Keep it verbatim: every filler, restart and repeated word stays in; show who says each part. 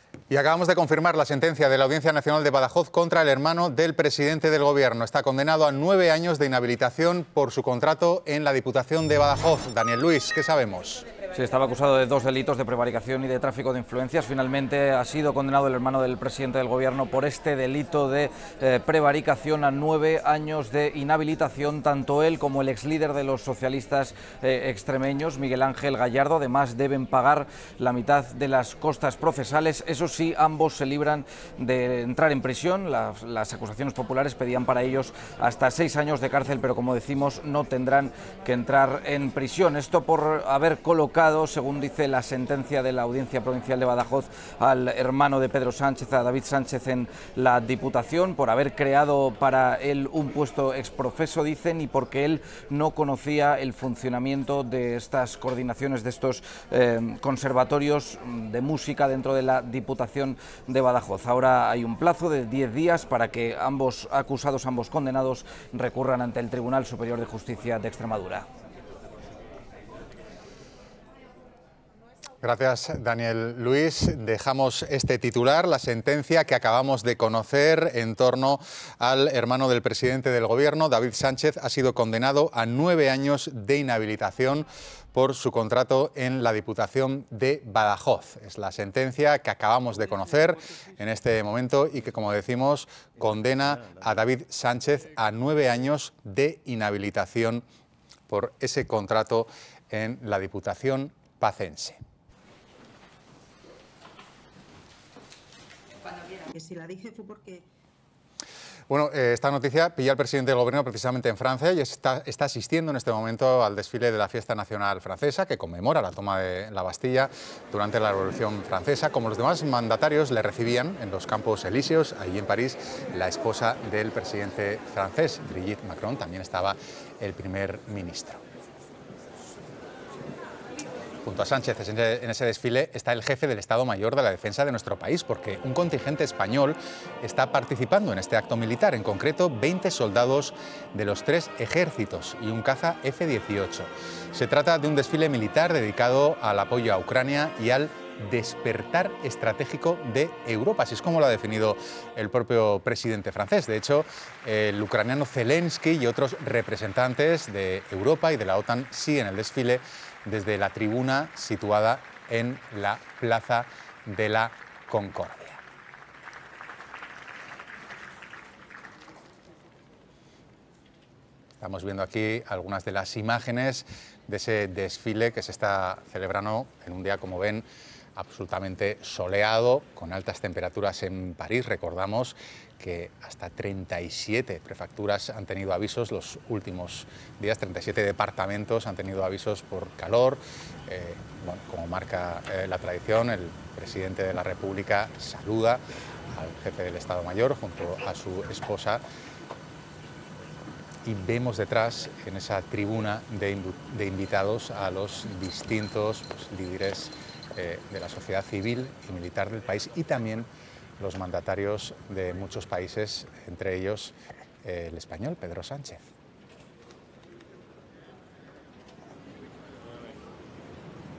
Speaker 1: Y acabamos de confirmar la sentencia de la Audiencia Nacional de Badajoz contra el hermano del presidente del Gobierno. Está condenado a nueve años de inhabilitación por su contrato en la Diputación de Badajoz. Daniel Luis, ¿qué sabemos?
Speaker 2: Sí, estaba acusado de dos delitos de prevaricación y de tráfico de influencias. Finalmente ha sido condenado el hermano del presidente del Gobierno por este delito de eh, prevaricación a nueve años de inhabilitación. Tanto él como el exlíder de los socialistas eh, extremeños, Miguel Ángel Gallardo, además deben pagar la mitad de las costas procesales. Eso sí, ambos se libran de entrar en prisión. Las, las acusaciones populares pedían para ellos hasta seis años de cárcel, pero como decimos, no tendrán que entrar en prisión. Esto por haber colocado, según dice la sentencia de la Audiencia Provincial de Badajoz, al hermano de Pedro Sánchez, a David Sánchez, en la Diputación, por haber creado para él un puesto exprofeso, dicen, y porque él no conocía el funcionamiento de estas coordinaciones, de estos eh, conservatorios de música dentro de la Diputación de Badajoz. Ahora hay un plazo de diez días para que ambos acusados, ambos condenados, recurran ante el Tribunal Superior de Justicia de Extremadura.
Speaker 1: Gracias, Daniel Luis. Dejamos este titular, la sentencia que acabamos de conocer en torno al hermano del presidente del Gobierno, David Sánchez, ha sido condenado a nueve años de inhabilitación por su contrato en la Diputación de Badajoz. Es la sentencia que acabamos de conocer en este momento y que, como decimos, condena a David Sánchez a nueve años de inhabilitación por ese contrato en la Diputación pacense.
Speaker 3: Que si la dije fue porque...
Speaker 1: Bueno, eh, esta noticia pilla al presidente del Gobierno precisamente en Francia y está, está asistiendo en este momento al desfile de la Fiesta Nacional Francesa, que conmemora la toma de la Bastilla durante la Revolución Francesa. Como los demás mandatarios, le recibían en los Campos Elíseos, allí en París, la esposa del presidente francés, Brigitte Macron. También estaba el primer ministro. Junto a Sánchez en ese desfile está el jefe del Estado Mayor de la Defensa de nuestro país, porque un contingente español está participando en este acto militar, en concreto veinte soldados de los tres ejércitos y un caza F dieciocho. Se trata de un desfile militar dedicado al apoyo a Ucrania y al despertar estratégico de Europa, así es como lo ha definido el propio presidente francés. De hecho, el ucraniano Zelensky y otros representantes de Europa y de la OTAN siguen el desfile desde la tribuna situada en la Plaza de la Concordia. Estamos viendo aquí algunas de las imágenes de ese desfile que se está celebrando en un día, como ven, absolutamente soleado, con altas temperaturas en París. Recordamos que hasta treinta y siete prefecturas han tenido avisos los últimos días, treinta y siete departamentos han tenido avisos por calor. Eh, bueno, como marca eh, la tradición, el presidente de la República saluda al jefe del Estado Mayor junto a su esposa. Y vemos detrás, en esa tribuna de, de invitados, a los distintos pues, líderes eh, de la sociedad civil y militar del país y también los mandatarios de muchos países, entre ellos eh, el español, Pedro Sánchez.